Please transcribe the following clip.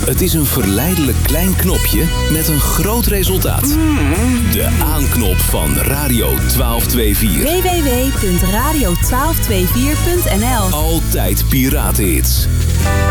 Het is een verleidelijk klein knopje met een groot resultaat. De aanknop van Radio 1224. www.radio1224.nl. Altijd piratenhits.